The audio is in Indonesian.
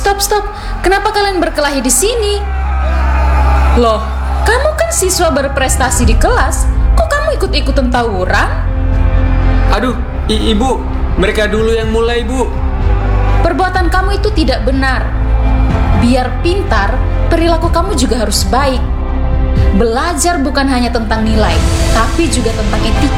Stop. Kenapa kalian berkelahi di sini? Loh, kamu kan siswa berprestasi di kelas. Kok kamu ikut-ikutan tawuran? Aduh, Ibu, mereka dulu yang mulai, Bu. Perbuatan kamu itu tidak benar. Biar pintar, perilaku kamu juga harus baik. Belajar bukan hanya tentang nilai, tapi juga tentang etika.